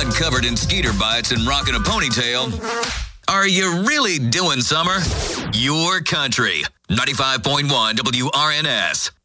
not covered in skeeter bites and rocking a ponytail, are you really doing summer? Your country. 95.1 WRNS.